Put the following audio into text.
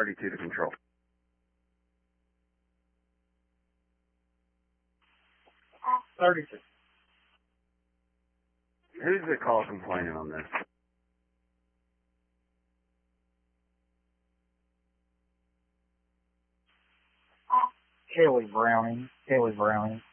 32 to control. Who's the call complaining on this? Kelly Browning.